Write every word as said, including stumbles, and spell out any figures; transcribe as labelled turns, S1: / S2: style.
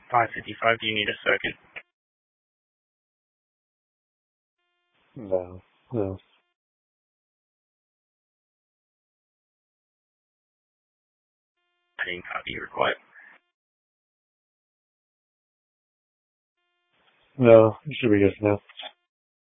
S1: five fifty-five, do you need a second?
S2: No, no.
S1: I didn't copy your request.
S2: No, it should be good now.